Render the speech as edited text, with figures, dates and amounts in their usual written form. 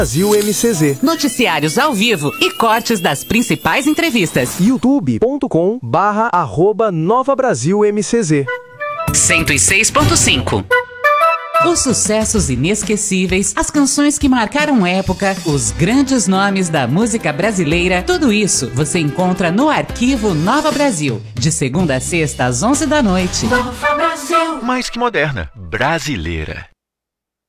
Brasil MCZ. Noticiários ao vivo e cortes das principais entrevistas. youtube.com/Nova Brasil MCZ. 106.5. Os sucessos inesquecíveis, as canções que marcaram época, os grandes nomes da música brasileira, tudo isso você encontra no Arquivo Nova Brasil, de segunda a sexta às 11 da noite. Nova Brasil. Mais que moderna, brasileira.